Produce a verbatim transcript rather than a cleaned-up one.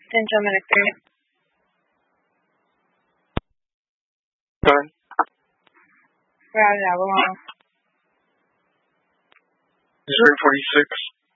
Central Medic three. Sorry. Roger, Avalon. zero forty-six.